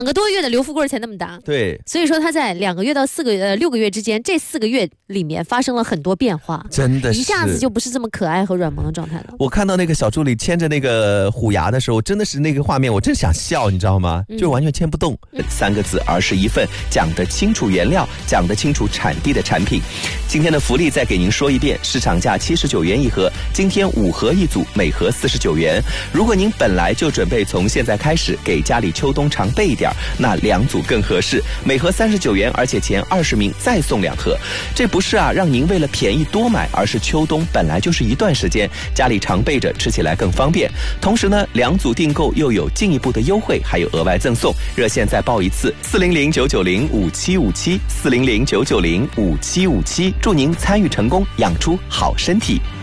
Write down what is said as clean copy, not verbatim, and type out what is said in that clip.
个多月的刘富贵才那么大， 对， 所以说他在2个月到6个月之间，这4个月里面发生了很多变化， 真的是一下子就不是这么可爱和软萌的状态了。 我看到那个小助理牵着那个虎牙的时候，真的是那个画面，我真想笑，你知道吗？就完全牵不动。3个字，而是一份讲得清楚原料、讲得清楚产地的产品。今天的福利再给您说一遍，市场价79元一盒，今天5盒一组，每盒49元。如果您本来就准备从现在开始给家里秋冬常备一点，那2组更合适，每盒39元，而且前20名再送2盒。这不是让您为了便宜多买，而是秋冬本来就是一段时间，家里常备着，吃起来更方便。同时呢，2组订购又有进一步的优惠，还有额外赠送。热线再报一次，400-990-5757，400-990-5757，祝您参与成功，养出好身体。